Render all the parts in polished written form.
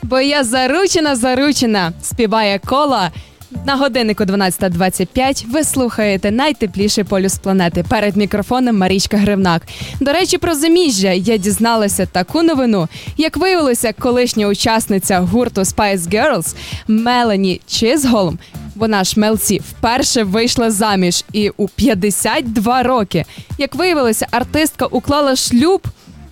Бо я заручена, співає Кола. На годиннику 12:25 ви слухаєте найтепліший полюс планети. Перед мікрофоном Марічка Гривнак. До речі, про заміжжя я дізналася таку новину. Як виявилося, колишня учасниця гурту Spice Girls Мелані Чізголм, вона ж Мел Сі, вперше вийшла заміж і у 52 роки. Як виявилося, артистка уклала шлюб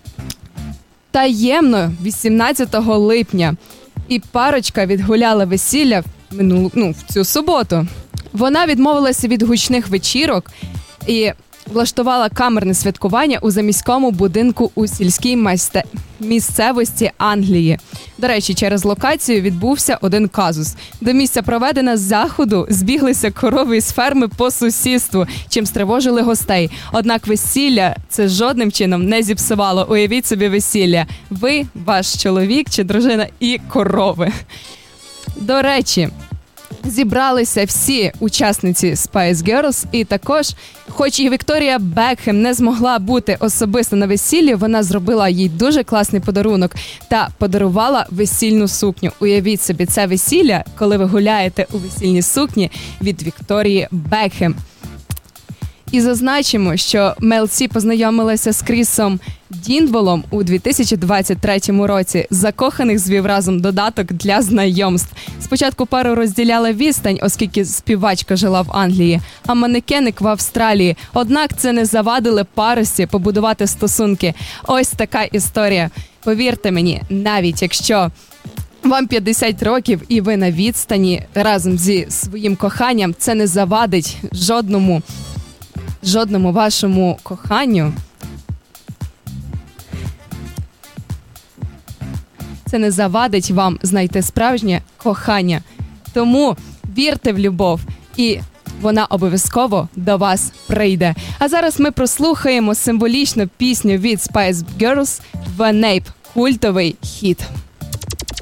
таємно 18 липня. І парочка відгуляла весілля в цю суботу. Вона відмовилася від гучних вечірок і влаштувала камерне святкування у заміському будинку у сільській місцевості Англії. До речі, через локацію відбувся один казус. До місця проведення заходу збіглися корови із ферми по сусідству, чим стривожили гостей. Однак весілля це жодним чином не зіпсувало. Уявіть собі весілля. Ви, ваш чоловік чи дружина і корови. До речі, зібралися всі учасниці Spice Girls, і також, хоч і Вікторія Бекхем не змогла бути особисто на весіллі, вона зробила їй дуже класний подарунок та подарувала весільну сукню. Уявіть собі, це весілля, коли ви гуляєте у весільній сукні від Вікторії Бекхем. І зазначимо, що Мел Сі познайомилася з Крісом Діндволом у 2023 році. Закоханих звів разом додаток для знайомств. Спочатку пару розділяла відстань, оскільки співачка жила в Англії, а манекеник в Австралії. Однак це не завадило парусі побудувати стосунки. Ось така історія. Повірте мені, навіть якщо вам 50 років і ви на відстані разом зі своїм коханням, це не завадить жодному вашому коханню. Це не завадить вам знайти справжнє кохання. Тому вірте в любов, і вона обов'язково до вас прийде. А зараз ми прослухаємо символічну пісню від Spice Girls «The Nape» – культовий хіт.